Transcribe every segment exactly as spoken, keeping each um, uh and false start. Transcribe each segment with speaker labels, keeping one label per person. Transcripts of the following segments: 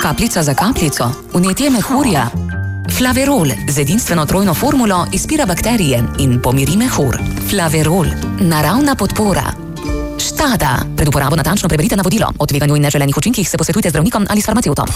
Speaker 1: Kapljica za kapljico, vnetje mehurja. Flaverol z edinstveno trojno formulo izpira bakterije in pomiri mehur. Flaverol, naravna podpora. Štada. Pred uporabo natančno preberite navodilo. O tveganju in neželenih učinkih se posvetujte z zdravnikom ali s farmacevtom.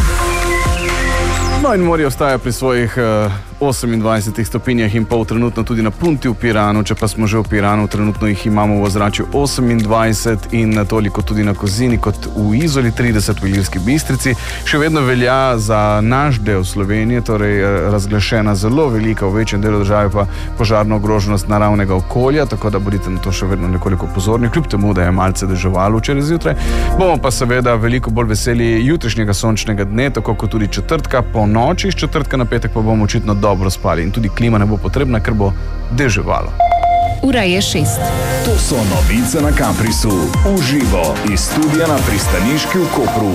Speaker 2: No in morje ostaja pri svojih uh, osemindvajsetih stopinjah in pol trenutno tudi na Punti v Piranu, če pa smo že v Piranu, trenutno jih imamo v ozračju osemindvajset in toliko tudi na Kozini kot v Izoli, trideset v Ilirski Bistrici. Še vedno velja za naš del Slovenije, torej razglašena zelo velika, v večjem delu države pa požarna ogroženost naravnega okolja, tako da bodite na to še vedno nekoliko pozorni, kljub temu, da je malce deževalo včeraj zjutraj. Bomo pa seveda veliko bolj veseli jutrišnjega sončnega dne, tako kot tudi četrtka po noči, iz četrtka na petek pa bomo očitno dobro spali in tudi klima ne bo potrebna, ker bo deževalo.
Speaker 3: Ura je šest.
Speaker 4: To so novice na Kaprisu. Uživo iz studia na Pristaniški v Kopru.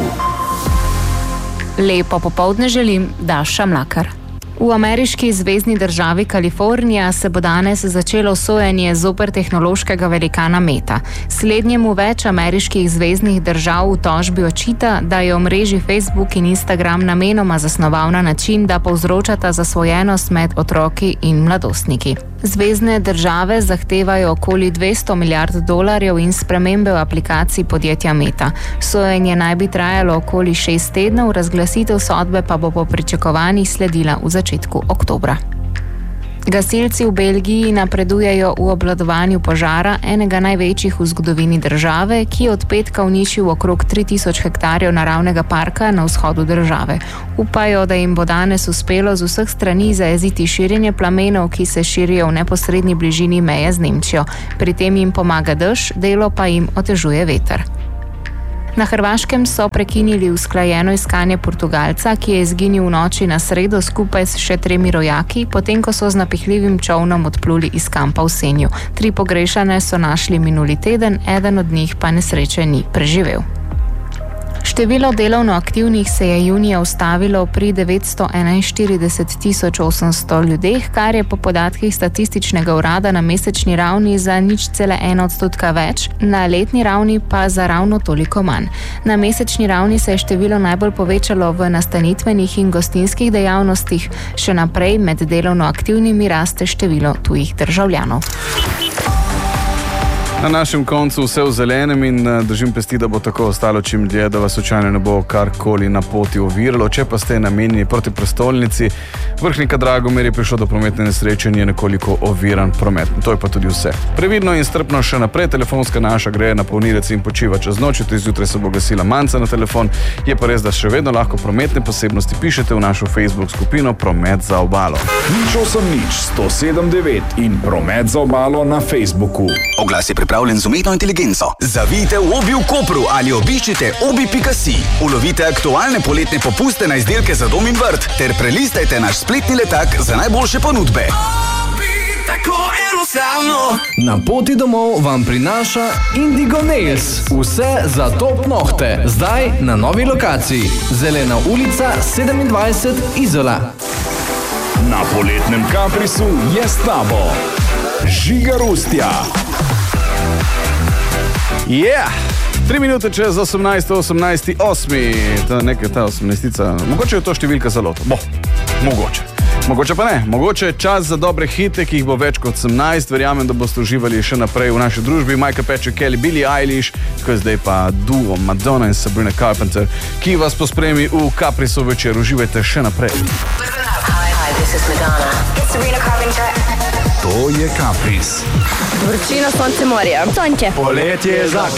Speaker 3: Lepo popoldne želim, Daša Mlakar. V ameriški zvezni državi Kalifornija se bo danes začelo sojenje zoper tehnološkega velikana Meta. Slednjemu več ameriških zveznih držav v tožbi očita, da je omrežji Facebook in Instagram namenoma zasnoval na način, da povzročata zasvojenost med otroki in mladostniki. Zvezne države zahtevajo okoli dvesto milijard dolarjev in spremembe v aplikaciji podjetja Meta. Sojenje naj bi trajalo okoli šest tednov, razglasitev sodbe pa bo po pričakovanjih sledila v začetku oktobra. Gasilci v Belgiji napredujejo v obvladovanju požara, enega največjih v zgodovini države, ki je od petka uničil okrog tri tisoč hektarjev naravnega parka na vzhodu države. Upajo, da jim bo danes uspelo z vseh strani zajeziti širjenje plamenov, ki se širijo v neposredni bližini meje z Nemčijo. Pri tem jim pomaga dež, delo pa jim otežuje veter. Na Hrvaškem so prekinili usklajeno iskanje Portugalca, ki je izginil v noči na sredo skupaj s še tremi rojaki, potem ko so z napihljivim čolnom odpluli iz kampa v Senju. Tri pogrešane so našli minuli teden, eden od njih pa nesreče ni preživel. Število delovno aktivnih se je junija ustavilo pri devetsto enainštirideset tisoč osemsto ljudeh, kar je po podatkih statističnega urada na mesečni ravni za nič cele en odstotka več, na letni ravni pa za ravno toliko manj. Na mesečni ravni se je število najbolj povečalo v nastanitvenih in gostinskih dejavnostih, še naprej med delovno aktivnimi raste število tujih državljanov.
Speaker 2: Na našem koncu vse v zelenem in držim pesti, da bo tako ostalo čim dlje, da vas očajno ne bo karkoli na poti oviralo. Če pa ste namenjeni proti prestolnici, Vrhnika Dragomir je prišlo do prometne nesreče in je nekoliko oviran promet. To je pa tudi vse. Previdno in strpno še naprej, telefonska naša gre na polnilec in počiva čez noč, tudi zjutraj se bo glasila manjca na telefon. Je pa res, da še vedno lahko prometne posebnosti pišete v našo Facebook skupino Promet za obalo.
Speaker 4: nič osem nič sto sedem devet in Promet za obalo na Facebooku.
Speaker 5: Oglas je pripravljen z umetno inteligenco. Zavijte v Obi v Kopru ali obiščite obi pika si. Ulovite aktualne poletne popuste na izdelke za dom in vrt ter prelistajte naš spletni letak za najboljše ponudbe.
Speaker 6: Na poti domov vam prinaša Indigo Nails. Vse za top nohte. Zdaj na novi lokaciji. Zelena ulica sedemindvajset Izola.
Speaker 4: Na poletnem Kaprisu je s tabo Žiga Rustja.
Speaker 2: Yeah! Tri minute čez osemnajst, osemnajst, osmi. Ta nekaj, ta osemnajstica. Mogoče je to številka za loto. Bo, mogoče. Mogoče pa ne. Mogoče je čas za dobre hite, ki jih bo več kot osemnajst. Verjamem, da boste uživali še naprej v naši družbi. Michael Patrick Kelly, Billie Eilish, tako zdaj pa duo Madonna in Sabrina Carpenter, ki vas pospremi v Kaprisu večer. Uživajte še naprej.
Speaker 7: Hi, hi, this is Madonna. It's Sabrina Carpenter.
Speaker 4: To je Kapris.
Speaker 8: Vročina, sonce, morje. Sonče.
Speaker 4: Poletje je za